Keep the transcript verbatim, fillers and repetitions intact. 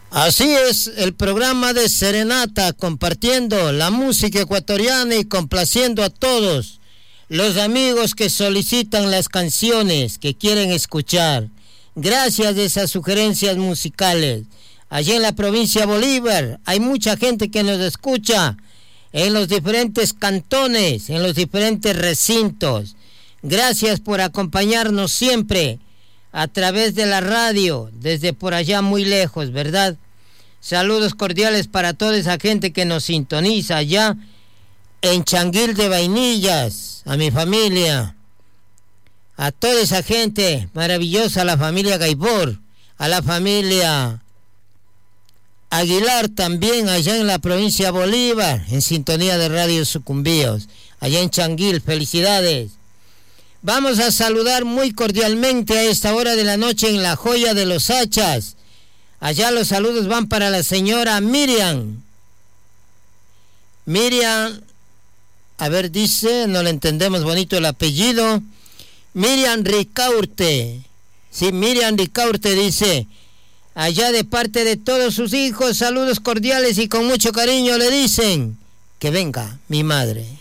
Así es, el programa de Serenata, compartiendo la música ecuatoriana y complaciendo a todos los amigos que solicitan las canciones que quieren escuchar. Gracias a esas sugerencias musicales. Allí en la provincia de Bolívar hay mucha gente que nos escucha en los diferentes cantones, en los diferentes recintos. Gracias por acompañarnos siempre a través de la radio, desde por allá muy lejos, ¿verdad? Saludos cordiales para toda esa gente que nos sintoniza allá en Changuil de Vainillas, a mi familia, a toda esa gente maravillosa, a la familia Gaibor, a la familia Aguilar también, allá en la provincia de Bolívar, en sintonía de Radio Sucumbíos, allá en Changuil, felicidades. Vamos a saludar muy cordialmente a esta hora de la noche en La Joya de los Hachas. Allá los saludos van para la señora Miriam. Miriam, a ver, dice, no le entendemos bonito el apellido. Miriam Ricaurte. Sí, Miriam Ricaurte dice, allá de parte de todos sus hijos, saludos cordiales y con mucho cariño le dicen que venga mi madre.